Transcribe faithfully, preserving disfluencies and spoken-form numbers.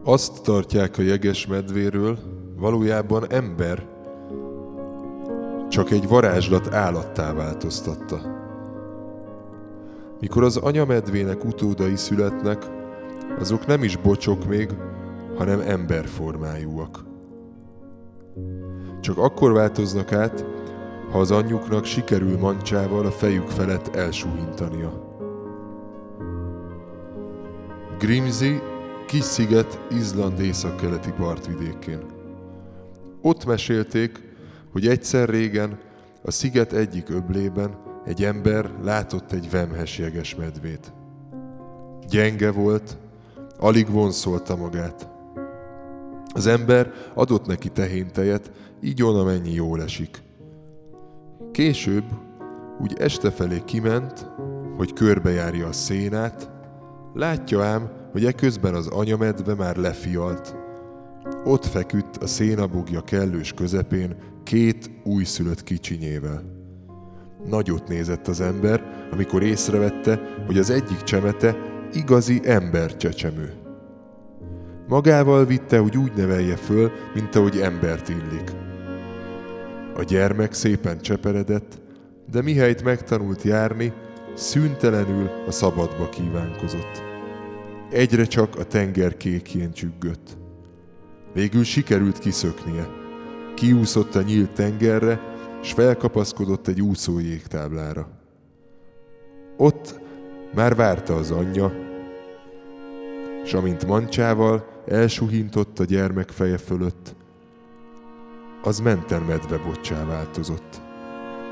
Azt tartják a jegesmedvéről, valójában ember, csak egy varázslat állattá változtatta. Mikor az anyamedvének utódai születnek, azok nem is bocsok még, hanem emberformájúak. Csak akkor változnak át, ha az anyjuknak sikerül mancsával a fejük felett elsuhintania. Grimsey kis sziget Izland északkeleti partvidékén. Ott mesélték, hogy egyszer régen a sziget egyik öblében egy ember látott egy vemhes jegesmedvét. Gyenge volt, alig vonszolta magát. Az ember adott neki tehéntejet, így on, amennyi jól esik. Később úgy este felé kiment, hogy körbejárja a szénát, látja ám, hogy eközben az anyamedve már lefialt. Ott feküdt a szénabogja kellős közepén két újszülött kicsinyével. Nagyot nézett az ember, amikor észrevette, hogy az egyik csemete igazi embercsecsemő. Magával vitte, hogy úgy nevelje föl, mint ahogy embert illik. A gyermek szépen cseperedett, de mihelyt megtanult járni, szüntelenül a szabadba kívánkozott. Egyre csak a tenger kékjén csüggött. Végül sikerült kiszöknie. Kiúszott a nyílt tengerre, s felkapaszkodott egy úszó jégtáblára. Ott már várta az anyja, s amint mancsával elsuhintott a gyermek feje fölött, az menten medveboccá változott.